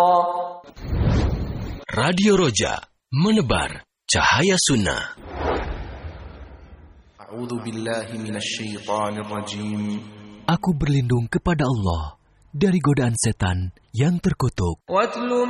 Radio Roja, menebar cahaya sunnah. Aku berlindung kepada Allah dari godaan setan yang terkutuk.